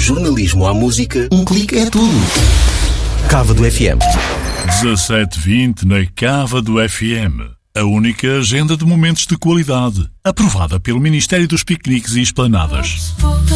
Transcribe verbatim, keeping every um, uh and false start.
jornalismo à música, um clique é tudo. Cava do F M. dezassete e vinte na Cava do F M. A única agenda de momentos de qualidade, aprovada pelo Ministério dos Piqueniques e Esplanadas.